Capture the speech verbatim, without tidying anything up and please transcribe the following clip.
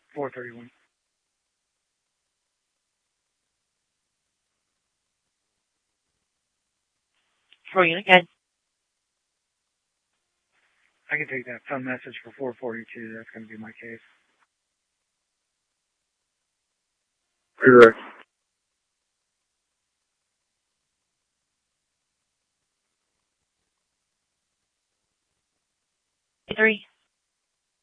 four thirty-one. four unit, good. I can take that phone message for four forty-two. That's going to be my case. Correct. Three.